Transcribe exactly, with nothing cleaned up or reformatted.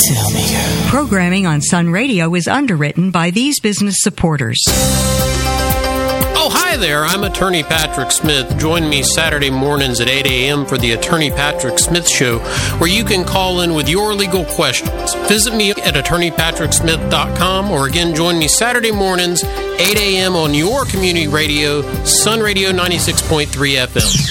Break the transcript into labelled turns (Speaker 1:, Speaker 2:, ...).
Speaker 1: Tell me, girl.
Speaker 2: Programming on Sun Radio is underwritten by these business supporters.
Speaker 3: Oh, hi there. I'm Attorney Patrick Smith. Join me Saturday mornings at eight a.m. for the Attorney Patrick Smith Show, where you can call in with your legal questions. Visit me at attorney patrick smith dot com, or again, join me Saturday mornings, eight a.m. on your community radio, Sun Radio ninety-six point three F M.